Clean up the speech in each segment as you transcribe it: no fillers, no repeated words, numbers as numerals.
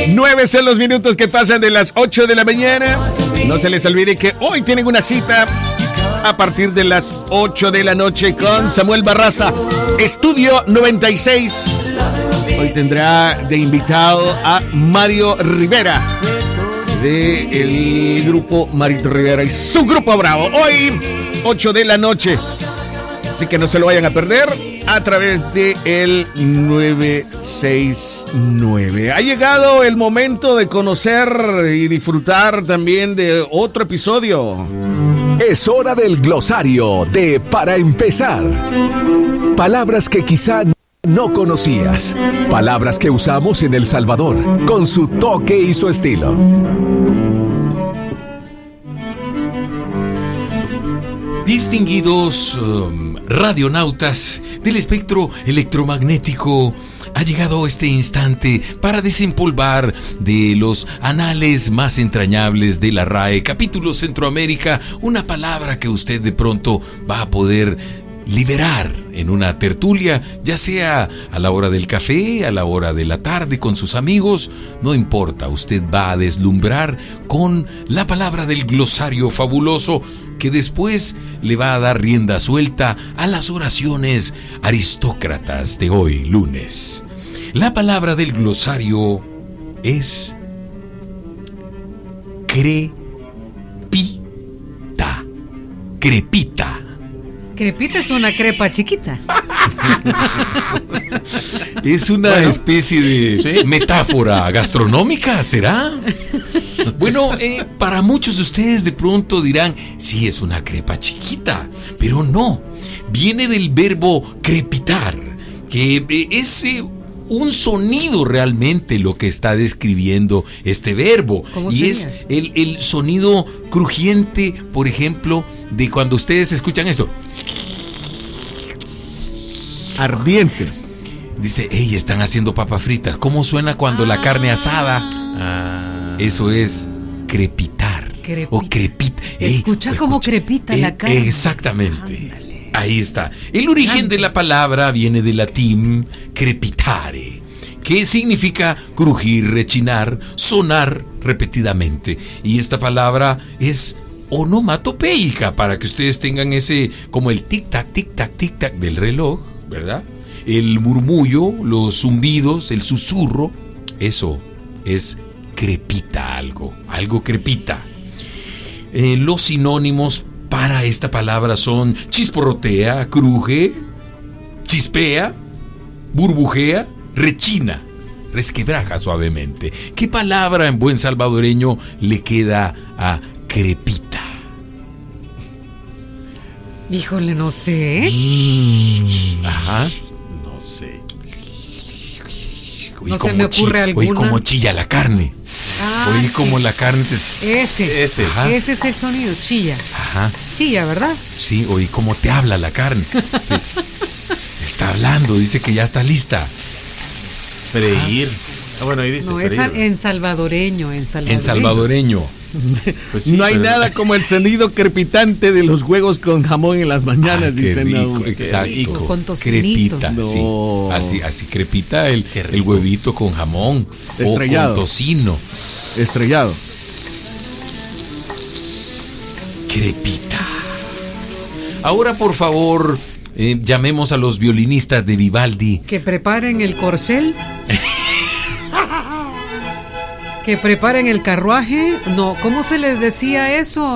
9 son los minutos que pasan de las 8 de la mañana. No se les olvide que hoy tienen una cita a partir de las 8 de la noche con Samuel Barraza, Estudio 96. Hoy tendrá de invitado a Mario Rivera, del grupo Mario Rivera y su grupo Bravo. Hoy, 8 de la noche. Así que no se lo vayan a perder a través de el 969. Ha llegado el momento de conocer y disfrutar también de otro episodio. Es hora del glosario de Para Empezar. Palabras que quizá no conocías. Palabras que usamos en El Salvador, con su toque y su estilo. Distinguidos radionautas del espectro electromagnético, ha llegado este instante para desempolvar de los anales más entrañables de la RAE, capítulo Centroamérica, una palabra que usted de pronto va a poder liberar en una tertulia, ya sea a la hora del café, a la hora de la tarde con sus amigos, no importa, usted va a deslumbrar con la palabra del glosario fabuloso que después le va a dar rienda suelta a las oraciones aristócratas de hoy, lunes. La palabra del glosario es crepita. Crepita. Crepita es una crepa chiquita. Es una especie de metáfora gastronómica, ¿será? Bueno, para muchos de ustedes de pronto dirán, sí, es una crepa chiquita, pero no. Viene del verbo crepitar, que es un sonido realmente lo que está describiendo este verbo. Y es el sonido crujiente, por ejemplo, de cuando ustedes escuchan esto. Ardiente. Dice, hey, están haciendo papas fritas. ¿Cómo suena cuando la carne asada? Eso es crepitar. O crepita. Escucha como crepita la carne. Exactamente. Ándale. Ahí está. El origen de la palabra viene del latín crepitare, que significa crujir, rechinar, sonar repetidamente. Y esta palabra es onomatopeica, para que ustedes tengan ese, como el tic-tac, tic-tac, tic-tac del reloj, ¿verdad? El murmullo, los zumbidos, el susurro, eso es crepita algo crepita. Los sinónimos para esta palabra son chisporrotea, cruje, chispea, burbujea, rechina, resquebraja suavemente. ¿Qué palabra en buen salvadoreño le queda a crepita? Híjole, no sé. Ajá. No sé. No se me ocurre alguna. Oí como chilla la carne. Oí como la carne Ese es el sonido, chilla. Ajá. Chilla, ¿verdad? Sí, oí como te habla la carne. Está hablando, dice que ya está lista. Freír. Bueno, ahí dice. No, es en salvadoreño. En salvadoreño. Pues sí, no hay nada como el sonido crepitante de los huevos con jamón en las mañanas, dicen. Rico, exacto. Con tocinito. Crepita, no. Sí. Así crepita el huevito con jamón. Estrellado. O con tocino. Estrellado. Crepita. Ahora, por favor, llamemos a los violinistas de Vivaldi. Que preparen el corcel. Que preparen el carruaje. No, ¿cómo se les decía eso?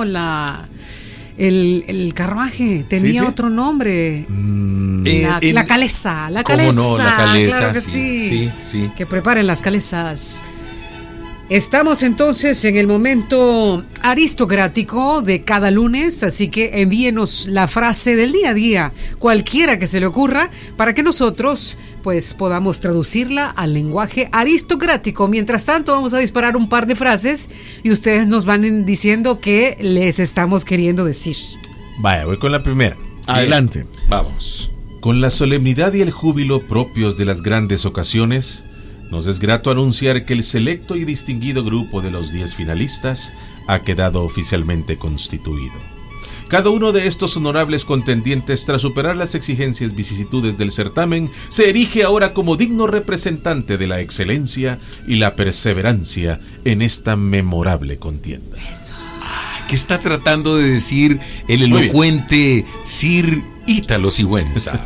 El carruaje tenía otro nombre. La calesa. La calesa. ¿Cómo no? La calesa. Claro que sí. Que preparen las calesas. Estamos entonces en el momento aristocrático de cada lunes, así que envíenos la frase del día a día, cualquiera que se le ocurra, para que nosotros pues podamos traducirla al lenguaje aristocrático. Mientras tanto, vamos a disparar un par de frases y ustedes nos van diciendo qué les estamos queriendo decir. Vaya, voy con la primera. Adelante. Bien, vamos. Con la solemnidad y el júbilo propios de las grandes ocasiones, nos es grato anunciar que el selecto y distinguido grupo de los 10 finalistas ha quedado oficialmente constituido. Cada uno de estos honorables contendientes, tras superar las exigencias y vicisitudes del certamen, se erige ahora como digno representante de la excelencia y la perseverancia en esta memorable contienda. ¿Qué está tratando de decir el elocuente Sir Ítalo Sigüenza?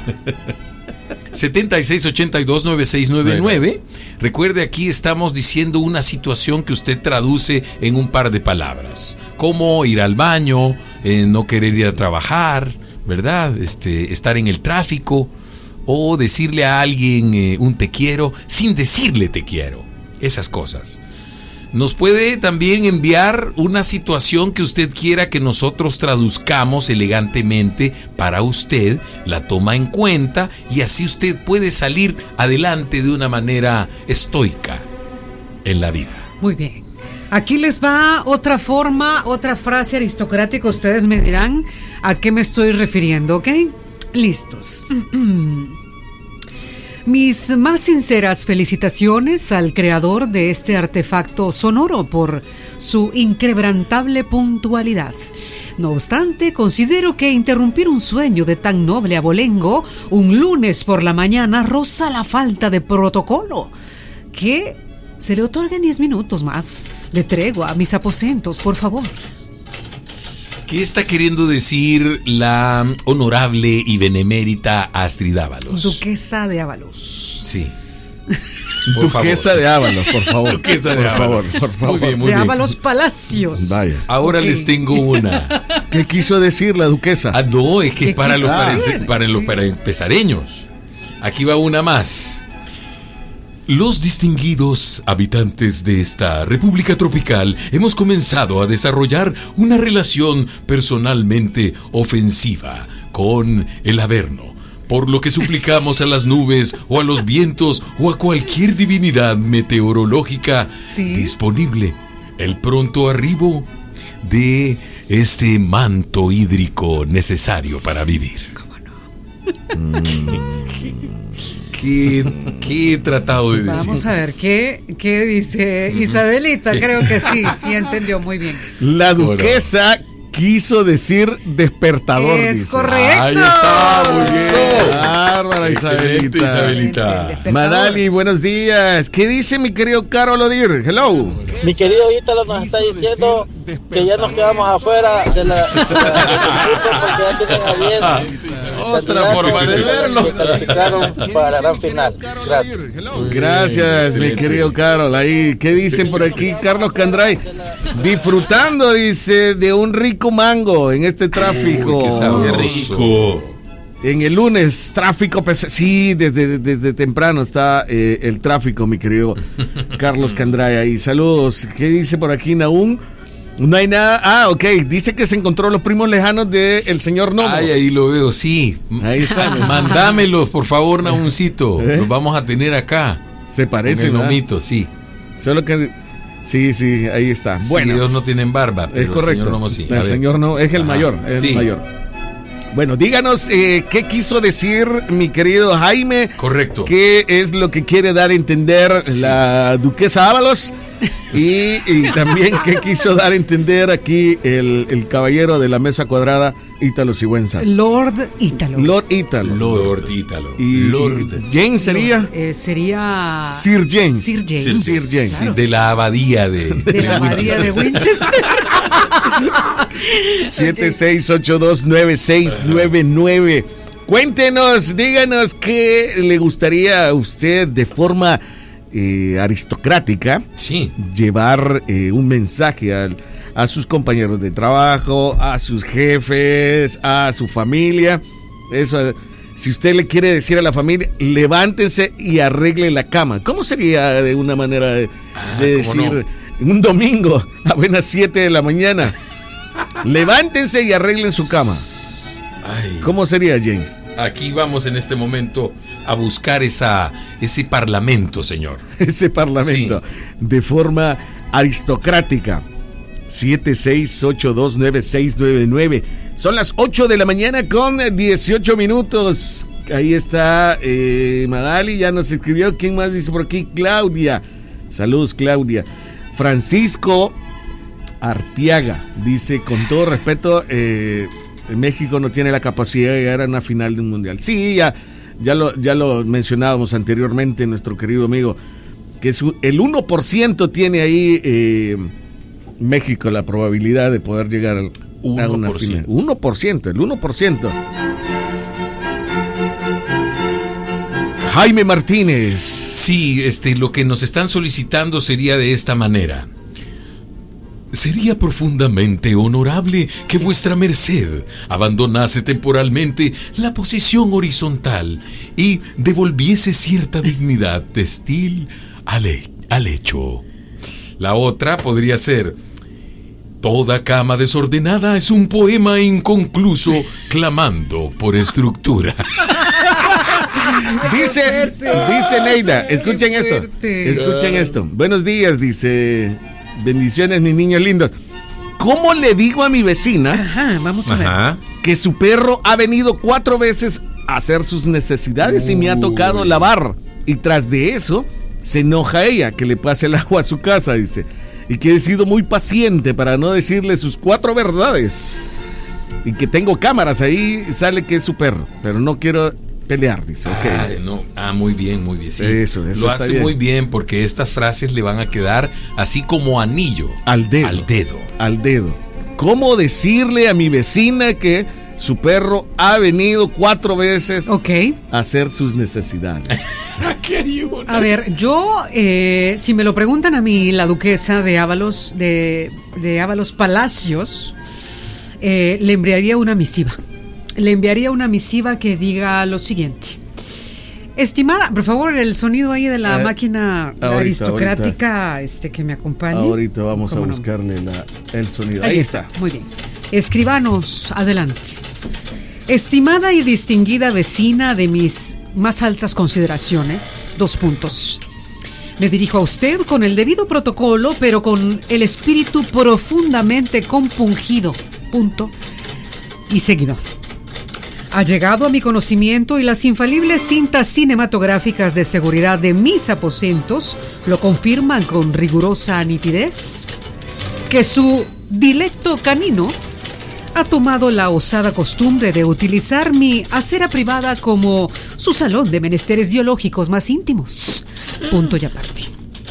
76829699. Recuerde, aquí estamos diciendo una situación que usted traduce en un par de palabras, como ir al baño, no querer ir a trabajar, ¿verdad? Estar en el tráfico, o decirle a alguien un te quiero sin decirle te quiero. Esas cosas. Nos puede también enviar una situación que usted quiera que nosotros traduzcamos elegantemente para usted, la toma en cuenta y así usted puede salir adelante de una manera estoica en la vida. Muy bien. Aquí les va otra forma, otra frase aristocrática. Ustedes me dirán a qué me estoy refiriendo, ¿ok? Listos. Mis más sinceras felicitaciones al creador de este artefacto sonoro por su inquebrantable puntualidad. No obstante, considero que interrumpir un sueño de tan noble abolengo un lunes por la mañana roza la falta de protocolo. Que se le otorguen 10 minutos más de tregua a mis aposentos, por favor. ¿Qué está queriendo decir la honorable y benemérita Astrid Ábalos? Duquesa de Ábalos. Sí. Duquesa de Ábalos, por favor. Duquesa de Ábalos. Por favor. Muy bien, muy de bien. Ábalos Palacios. Vaya. Ahora Ok. les tengo una. ¿Qué quiso decir la duquesa? No, es que ¿Qué para quiso los decir? para empezareños. Aquí va una más. Los distinguidos habitantes de esta república tropical hemos comenzado a desarrollar una relación personalmente ofensiva con el Averno, por lo que suplicamos a las nubes o a los vientos o a cualquier divinidad meteorológica disponible el pronto arribo de este manto hídrico necesario para vivir. ¿Qué he tratado de decir? Vamos a ver, ¿qué dice Isabelita? Creo que sí entendió muy bien. La duquesa quiso decir despertador. Es dice. correcto. Ahí está, muy bien. Bárbara, Excelente, Isabelita. Isabelita. Madali, buenos días. ¿Qué dice mi querido Carol Odir? Hello. Mi querido Ítalo nos está diciendo que ya nos quedamos afuera de la porque ya tienen a 10 Otra forma de verlo. que calificaron para la gran final. Gracias. Gracias, Excelente. mi querido Carol. Ahí, ¿qué dicen por aquí? Carlos Candray, disfrutando, dice, de un rico mango en este tráfico. Uy, qué sabroso. ¡Qué rico! En el lunes, tráfico pesado. Sí, desde temprano está el tráfico, mi querido Carlos Candray. Ahí, saludos. ¿Qué dice por aquí, Naún? No hay nada. Ah, ok. Dice que se encontró los primos lejanos del señor Nomo. Ay, ahí lo veo, sí. Ahí están. Mandámelos, por favor, Nauncito. Los vamos a tener acá. Se parece, Con el ¿verdad? nomito, sí. Solo que. Sí, ahí está. Bueno, Bueno, ellos no tienen barba, pero es correcto. el señor Nomo sí. A El ver. señor no, es el Ajá. mayor. Es Sí. el mayor. Bueno, díganos qué quiso decir mi querido Jaime. Correcto. ¿Qué es lo que quiere dar a entender la duquesa Ábalos? Y también qué quiso dar a entender aquí el caballero de la mesa cuadrada, Ítalo Sigüenza. Lord Ítalo. Lord Ítalo. Lord Ítalo. Y Lord. James sería Sería Sir James. Sir James. Sir James. Sí, de la abadía de De la abadía de Winchester. 76829699. Cuéntenos, díganos qué le gustaría a usted de forma aristocrática Sí. llevar un mensaje a sus compañeros de trabajo, a sus jefes, a su familia. Eso, si usted le quiere decir a la familia, levántense y arregle la cama. ¿Cómo sería de una manera de ¿cómo decir un domingo a buenas 7 de la mañana? Levántense y arreglen su cama. Ay. ¿Cómo sería, James? Aquí vamos en este momento a buscar ese parlamento, señor. Ese parlamento de forma aristocrática. 76829699. Son las 8 de la mañana con 18 minutos. Ahí está Madali, ya nos escribió. ¿Quién más dice por aquí? Claudia. Saludos, Claudia. Francisco Artiaga dice, con todo respeto, México no tiene la capacidad de llegar a una final de un mundial. Sí, ya lo mencionábamos anteriormente, nuestro querido amigo, que el 1% tiene ahí México la probabilidad de poder llegar a una final. 1%, el 1%. Jaime Martínez. Sí, lo que nos están solicitando sería de esta manera. Sería profundamente honorable que vuestra merced abandonase temporalmente la posición horizontal y devolviese cierta dignidad textil al hecho. La otra podría ser: toda cama desordenada es un poema inconcluso clamando por estructura. Dice Neida, escuchen esto. Buenos días, dice. Bendiciones, mis niños lindos. ¿Cómo le digo a mi vecina vamos a ver, que su perro ha venido 4 veces a hacer sus necesidades y me ha tocado lavar? Y tras de eso, se enoja ella que le pase el agua a su casa, dice. Y que he sido muy paciente para no decirle sus 4 verdades. Y que tengo cámaras, ahí sale que es su perro, pero no quiero pelear, dice. Okay. Muy bien, sí. Eso lo hace bien. Muy bien, porque estas frases le van a quedar así como anillo al dedo. ¿Cómo decirle a mi vecina que su perro ha venido 4 veces a hacer sus necesidades? A ver, yo, si me lo preguntan a mí, la duquesa de Ábalos, de Ábalos Palacios, le enviaría una misiva. Le enviaría una misiva que diga lo siguiente: estimada, por favor, el sonido ahí de la máquina aristocrática que me acompañe. Ahorita vamos a buscarle el sonido. Ahí está. Muy bien. Escribanos, adelante. Estimada y distinguida vecina de mis más altas consideraciones, 2 puntos. Me dirijo a usted con el debido protocolo, pero con el espíritu profundamente compungido. Punto. Y seguido. Ha llegado a mi conocimiento, y las infalibles cintas cinematográficas de seguridad de mis aposentos lo confirman con rigurosa nitidez, que su dilecto canino ha tomado la osada costumbre de utilizar mi acera privada como su salón de menesteres biológicos más íntimos. Punto y aparte.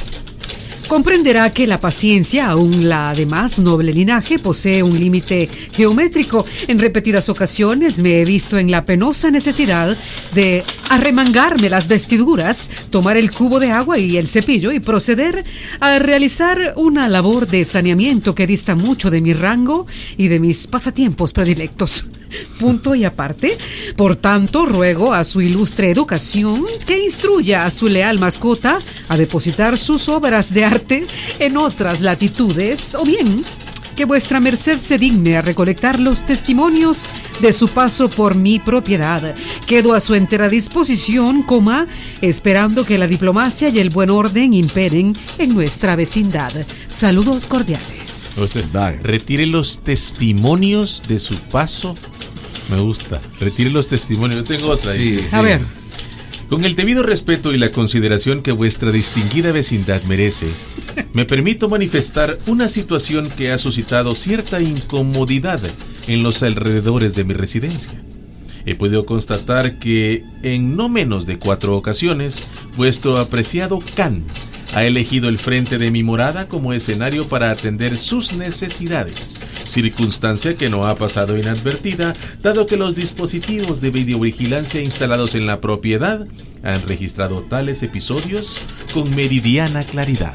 Comprenderá que la paciencia, aún la de más noble linaje, posee un límite geométrico. En repetidas ocasiones me he visto en la penosa necesidad de arremangarme las vestiduras, tomar el cubo de agua y el cepillo y proceder a realizar una labor de saneamiento que dista mucho de mi rango y de mis pasatiempos predilectos. Punto y aparte. Por tanto, ruego a su ilustre educación que instruya a su leal mascota a depositar sus obras de arte en otras latitudes, o bien que vuestra merced se digne a recolectar los testimonios de su paso por mi propiedad. Quedo a su entera disposición, esperando que la diplomacia y el buen orden imperen en nuestra vecindad. Saludos cordiales. Entonces, retire los testimonios de su paso. Me gusta. Retire los testimonios. Yo tengo otra. Sí. A ver. Con el debido respeto y la consideración que vuestra distinguida vecindad merece, me permito manifestar una situación que ha suscitado cierta incomodidad en los alrededores de mi residencia. He podido constatar que en no menos de 4 ocasiones, vuestro apreciado can ha elegido el frente de mi morada como escenario para atender sus necesidades, circunstancia que no ha pasado inadvertida, dado que los dispositivos de videovigilancia instalados en la propiedad han registrado tales episodios con meridiana claridad.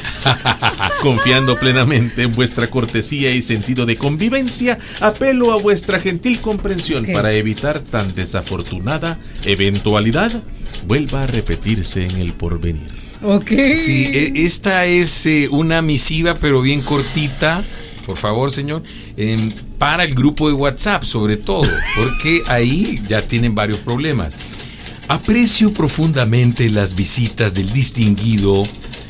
Confiando plenamente en vuestra cortesía y sentido de convivencia, apelo a vuestra gentil comprensión para evitar tan desafortunada eventualidad vuelva a repetirse en el porvenir. Sí, esta es una misiva, pero bien cortita, por favor, señor, para el grupo de WhatsApp, sobre todo, porque ahí ya tienen varios problemas. Aprecio profundamente las visitas del distinguido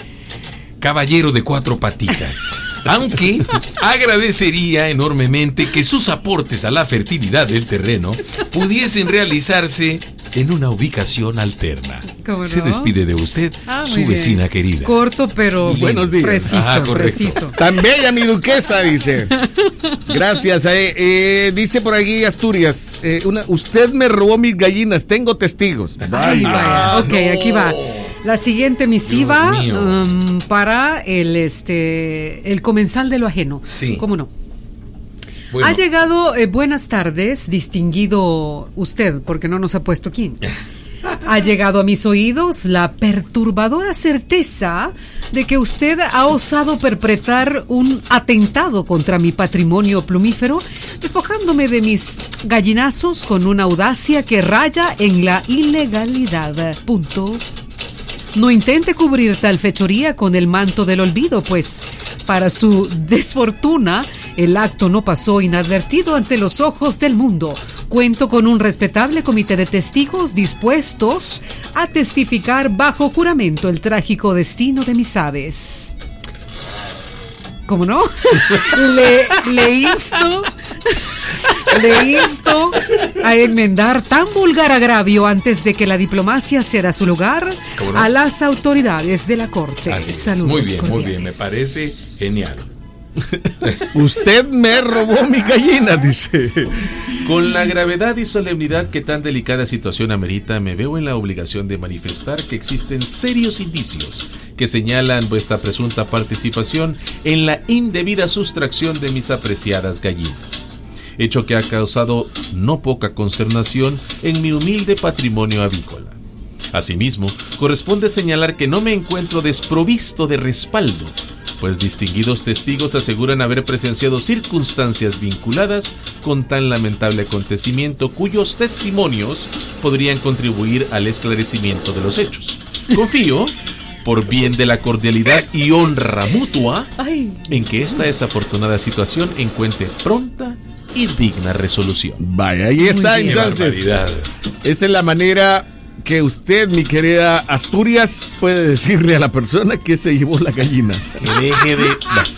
caballero de 4 patitas, aunque agradecería enormemente que sus aportes a la fertilidad del terreno pudiesen realizarse en una ubicación alterna. ¿Cómo no? Se despide de usted, su muy vecina bien. querida. Corto, pero Buenos días. preciso, Correcto. preciso. Tan bella mi duquesa, dice. Gracias. Dice por aquí Asturias, usted me robó mis gallinas, tengo testigos. Ay, vaya. Ok, aquí va. La siguiente misiva Dios mío. para el comensal de lo ajeno. Sí. ¿Cómo no? Bueno, Ha llegado, buenas tardes, distinguido usted, porque no nos ha puesto quién. Ha llegado a mis oídos la perturbadora certeza de que usted ha osado perpetrar un atentado contra mi patrimonio plumífero, despojándome de mis gallinazos con una audacia que raya en la ilegalidad. Punto. No intente cubrir tal fechoría con el manto del olvido, pues, para su desfortuna, el acto no pasó inadvertido ante los ojos del mundo. Cuento con un respetable comité de testigos dispuestos a testificar bajo juramento el trágico destino de mis aves. ¿Cómo no? Le insto a enmendar tan vulgar agravio antes de que la diplomacia ceda su lugar a las autoridades de la corte. así es. Saludos Muy bien, cordiales. me parece genial. Usted me robó mis gallinas, dice. Con la gravedad y solemnidad que tan delicada situación amerita, me veo en la obligación de manifestar que existen serios indicios que señalan vuestra presunta participación en la indebida sustracción de mis apreciadas gallinas. Hecho que ha causado no poca consternación en mi humilde patrimonio avícola. Asimismo, corresponde señalar que no me encuentro desprovisto de respaldo, pues distinguidos testigos aseguran haber presenciado circunstancias vinculadas con tan lamentable acontecimiento cuyos testimonios podrían contribuir al esclarecimiento de los hechos. Confío, por bien de la cordialidad y honra mutua, en que esta desafortunada situación encuentre pronta y digna resolución. Vaya, ahí está Qué entonces. barbaridad. Esa es la manera que usted, mi querida Asturias, puede decirle a la persona que se llevó las gallinas. Que deje de...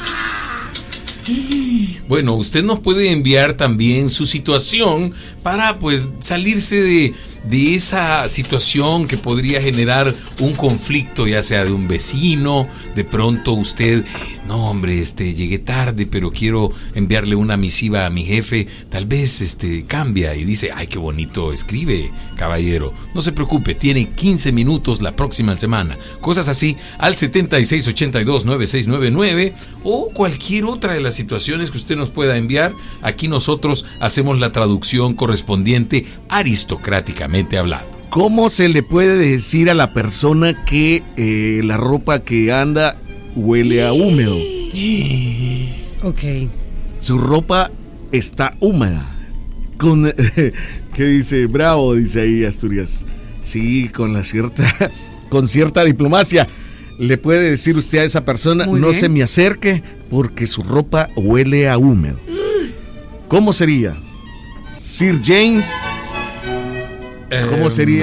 Bueno, usted nos puede enviar también su situación para pues salirse de esa situación que podría generar un conflicto, ya sea de un vecino. De pronto usted, no hombre, llegué tarde, pero quiero enviarle una misiva a mi jefe. Tal vez cambia y dice, ay, qué bonito escribe, caballero. No se preocupe, tiene 15 minutos la próxima semana. Cosas así al 7682-9699 o cualquier otra de las situaciones que usted nos pueda enviar. Aquí nosotros hacemos la traducción correspondiente aristocráticamente hablado. ¿Cómo se le puede decir a la persona que la ropa que anda huele a húmedo? Ok. Su ropa está húmeda. ¿Qué dice? Bravo, dice ahí Asturias. Sí, con cierta diplomacia. Le puede decir usted a esa persona, Muy no bien. se me acerque porque su ropa huele a húmedo. ¿Cómo sería? Sir James, ¿cómo sería?